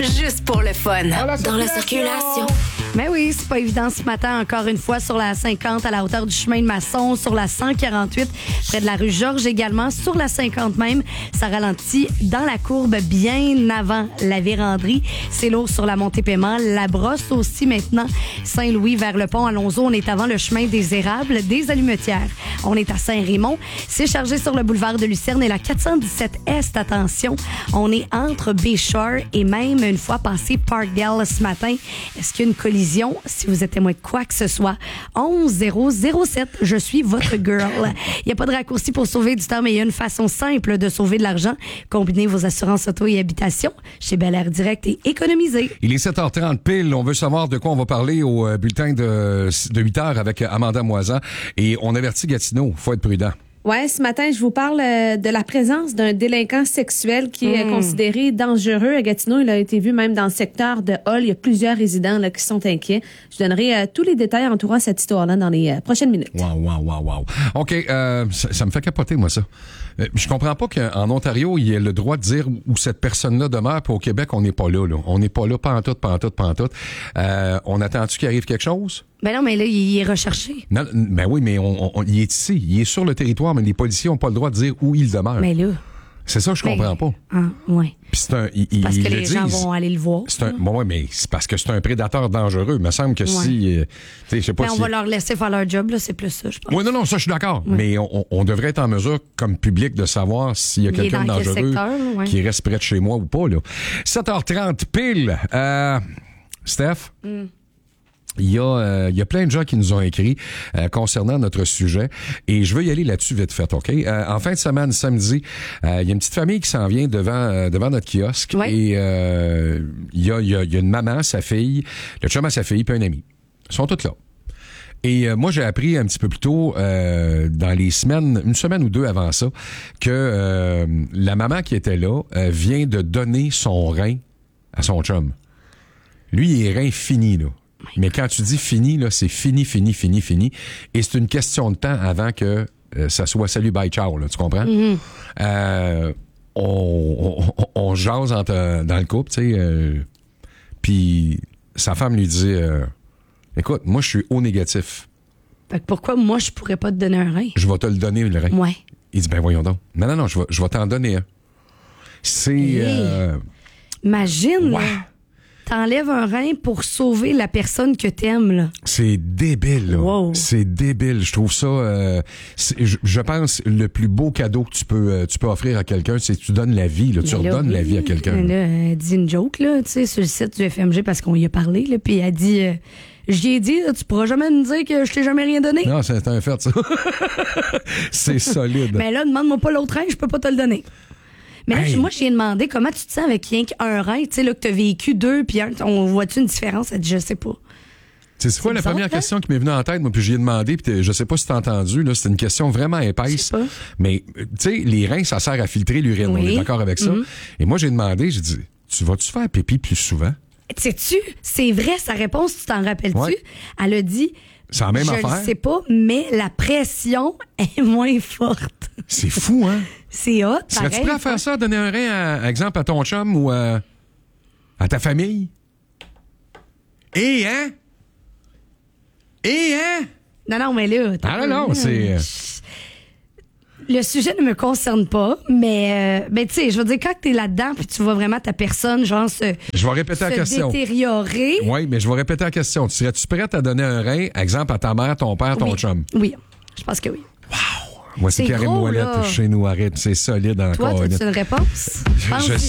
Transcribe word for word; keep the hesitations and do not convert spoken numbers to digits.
juste pour le fun. Dans la Dans la circulation. Mais oui, c'est pas évident ce matin, encore une fois, sur la cinquante à la hauteur du chemin de Masson, sur la cent quarante-huit, près de la rue Georges également, sur la cinquante même. Ça ralentit dans la courbe bien avant la véranderie. C'est lourd sur la montée Paiement. La Brosse aussi maintenant. Saint-Louis vers le pont Alonso. On est avant le chemin des Érables, des Allumetières. On est à Saint-Raymond. C'est chargé sur le boulevard de Lucerne et la quatre cent dix-sept Est. Attention, on est entre Bayshore et même une fois passé Parkdale ce matin. Est-ce qu'il y a une collision? Si vous êtes témoin de quoi que ce soit, onze zéro zéro sept, je suis votre girl. Il n'y a pas de raccourci pour sauver du temps, mais il y a une façon simple de sauver de l'argent. Combinez vos assurances auto et habitation chez Bel Air Direct et économisez. Il est sept heures trente pile. On veut savoir de quoi on va parler au euh, bulletin de, de huit heures avec Amanda Moisan. Et on avertit Gatineau, faut être prudent. Ouais, ce matin, je vous parle euh, de la présence d'un délinquant sexuel qui est Mmh. considéré dangereux à Gatineau. Il a été vu même dans le secteur de Hall. Il y a plusieurs résidents là, qui sont inquiets. Je donnerai euh, tous les détails entourant cette histoire-là dans les euh, prochaines minutes. Wow, wow, wow, wow. OK, euh, ça, ça me fait capoter, moi, ça. Euh, je comprends pas qu'en Ontario, il y ait le droit de dire où cette personne-là demeure, puis au Québec, on n'est pas là, là. On n'est pas là, pas en tout, pas en tout, pas en tout. Euh, on attend-tu qu'il arrive quelque chose? Ben non, mais là, il est recherché. Non, ben oui, mais on, on, il est ici. Il est sur le territoire, mais les policiers n'ont pas le droit de dire où il demeure. Mais là... C'est ça que je comprends mais, pas. Ah, ouais. Puis c'est un... Ils, ils parce que le les gens disent. vont aller le voir. C'est un, bon, ouais, mais c'est parce que c'est un prédateur dangereux. Il me semble que Ouais. si... Euh, tu sais, je sais pas Mais on si... va leur laisser faire leur job, là, c'est plus ça, je pense. Oui, non, non, ça, je suis d'accord. Ouais. Mais on, on devrait être en mesure, comme public, de savoir s'il y a Il est quelqu'un de dans quel dangereux secteur, là, ouais. qui reste près de chez moi ou pas, là. sept heures trente pile. Euh, Steph? Mm. Il y, a, euh, il y a plein de gens qui nous ont écrit euh, concernant notre sujet et je veux y aller là-dessus vite fait, OK? Euh, en fin de semaine, samedi, euh, il y a une petite famille qui s'en vient devant euh, devant notre kiosque Ouais. et euh, il y, a, il y, a, il y a une maman, sa fille, le chum à sa fille puis un ami. Ils sont tous là. Et euh, moi, j'ai appris un petit peu plus tôt, euh, dans les semaines, une semaine ou deux avant ça, que euh, la maman qui était là euh, vient de donner son rein à son chum. Lui, il est rein fini, là. Mais quand tu dis fini, là, c'est fini, fini, fini, fini. Et c'est une question de temps avant que euh, ça soit salut, bye, ciao, là, tu comprends? Mm-hmm. Euh, on, on, on jase entre, dans le couple, tu sais. Euh, Puis sa femme lui dit euh, écoute, moi, je suis O négatif. Fait que pourquoi moi, je pourrais pas te donner un rein? Je vais te le donner, le rein. Ouais. Il dit ben voyons donc. Non, non, non, je vais, je vais t'en donner un. C'est. Hey. Euh, Imagine, ouais. là, t'enlèves un rein pour sauver la personne que t'aimes, là. C'est débile, là. Wow. C'est débile. Je trouve ça, euh, c'est- je, je pense, le plus beau cadeau que tu peux, euh, tu peux offrir à quelqu'un, c'est que tu donnes la vie, là. Tu Mais là, redonnes la oui, vie à quelqu'un. mais là. Là, elle dit une joke, là, tu sais, sur le site du F M G, parce qu'on y a parlé, là, puis elle dit, euh, j'y ai dit, là, tu pourras jamais me dire que je t'ai jamais rien donné. Non, c'est un fait, ça. C'est solide. Mais là, demande-moi pas l'autre rein, je peux pas te le donner. Mais là, Hey. moi, j'ai demandé comment tu te sens avec rien qu'un rein, tu sais, là, que t'as vécu deux, puis un, on voit-tu une différence? Elle dit, je sais pas. C'est quoi la bizarre, première hein? question qui m'est venue en tête, moi, puis j'y ai demandé, puis t'es- je sais pas si t'as entendu, là, c'est une question vraiment Je épaisse. sais pas. Mais, euh, tu sais, les reins, ça sert à filtrer l'urine. Oui. On est d'accord avec ça. Mhm. Et moi, j'ai demandé, j'ai dit, tu vas-tu faire pipi plus souvent? Sais-tu, c'est vrai, sa réponse, tu t'en rappelles-tu? Ouais. Elle a dit, C'est la même je affaire. le sais pas, mais la pression est moins forte. C'est fou, hein? C'est hot, Serais-tu pareil. prêt à faire ça, donner un rein, à, à exemple, à ton chum ou à, à ta famille? Et, hein? Et, hein? Non, non, mais là... t'as Ah pas- non, non, c'est... Le sujet ne me concerne pas, mais, euh, ben, tu sais, je veux dire, quand t'es là-dedans, puis tu vois vraiment ta personne, genre, se, Je vais répéter la se question. détériorer. Oui, mais je vais répéter la question. Serais-tu prête à donner un rein, exemple, à ta mère, ton père, ton Oui. chum? Oui, je pense que oui. Moi, c'est C'est Karim gros, Ouellet là. chez nous, arrête. C'est solide Toi, encore. as-tu une réponse? Je Pense-y.